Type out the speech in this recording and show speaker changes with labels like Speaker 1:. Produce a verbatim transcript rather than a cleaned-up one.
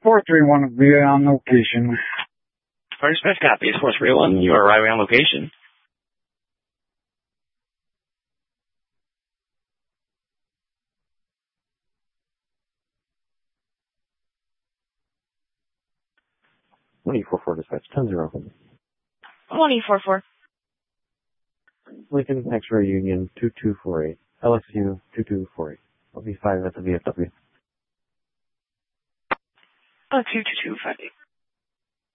Speaker 1: four three one will be on location.
Speaker 2: First best copy is four three one. You are arriving on location.
Speaker 3: one eight four four dispatch, ten zero.
Speaker 4: one eight four four.
Speaker 3: Lincoln X-Ray Union two two four eight. L S U two two four eight. I'll be five at the V F W.
Speaker 4: Oh, two two two five eight.